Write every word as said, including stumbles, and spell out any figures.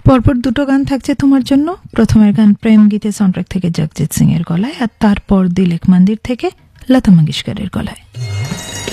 পরপর দুটো গান থাকছে তোমার জন্য। প্রথমের গান প্রেম গীতে সাউন্ডট্র্যাক থেকে জগজিৎ সিং এর গলায়, আর তারপর দিল এক মন্দির থেকে লতা মঙ্গেশকরের গলায়।